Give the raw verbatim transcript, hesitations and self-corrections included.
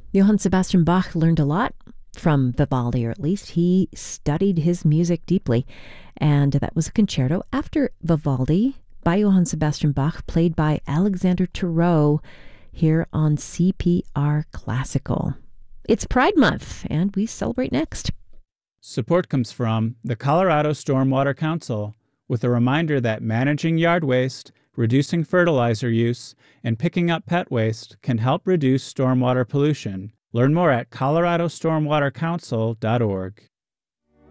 Johann Sebastian Bach learned a lot from Vivaldi, or at least he studied his music deeply. And that was a concerto after Vivaldi by Johann Sebastian Bach, played by Alexander Thurow here on C P R Classical. It's Pride Month, and we celebrate next. Support comes from the Colorado Stormwater Council, with a reminder that managing yard waste, reducing fertilizer use, and picking up pet waste can help reduce stormwater pollution. Learn more at colorado stormwater council dot org.